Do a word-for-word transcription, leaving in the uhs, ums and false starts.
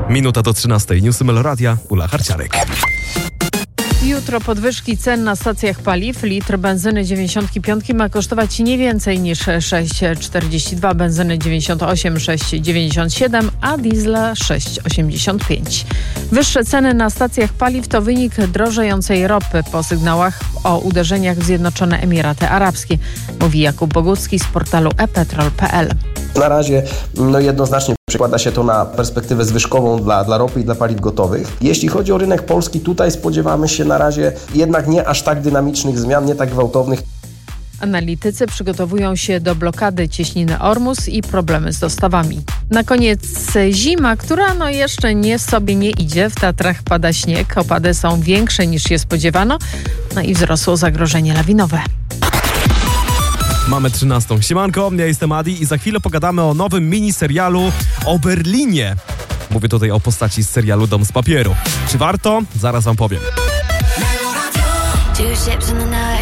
Minuta do trzynastej. Newsy Meloradia, Ula Harciarek. Jutro podwyżki cen na stacjach paliw. Litr benzyny dziewięćdziesiąt pięć ma kosztować nie więcej niż sześć czterdzieści dwa, benzyny dziewięćdziesiąt osiem, sześć dziewięćdziesiąt siedem, a diesla sześć osiemdziesiąt pięć. Wyższe ceny na stacjach paliw to wynik drożejącej ropy po sygnałach o uderzeniach w Zjednoczone Emiraty Arabskie, mówi Jakub Bogucki z portalu e petrol kropka pe el. Na razie no jednoznacznie przekłada się to na perspektywę zwyżkową dla, dla ropy i dla paliw gotowych. Jeśli chodzi o rynek polski, tutaj spodziewamy się na razie jednak nie aż tak dynamicznych zmian, nie tak gwałtownych. Analitycy przygotowują się do blokady cieśniny Ormus i problemy z dostawami. Na koniec zima, która no jeszcze nie sobie nie idzie. W Tatrach pada śnieg, opady są większe niż się spodziewano, no i wzrosło zagrożenie lawinowe. Mamy trzynastą. Siemanko, ja jestem Adi i za chwilę pogadamy o nowym miniserialu o Berlinie. Mówię tutaj o postaci z serialu Dom z papieru. Czy warto? Zaraz wam powiem. Two ships in the night.